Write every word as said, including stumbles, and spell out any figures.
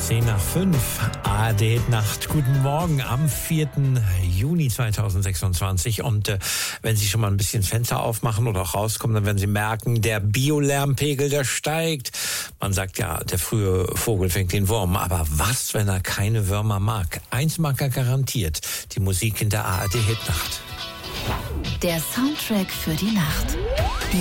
zehn nach fünf, A R D-Nacht. Guten Morgen am vierten Juni zweitausendsechsundzwanzig. Und äh, wenn Sie schon mal ein bisschen Fenster aufmachen oder auch rauskommen, dann werden Sie merken, der Biolärmpegel, der steigt. Man sagt ja, der frühe Vogel fängt den Wurm. Aber was, wenn er keine Würmer mag? Eins mag er garantiert, die Musik in der A R D-Hitnacht. Der Soundtrack für die Nacht.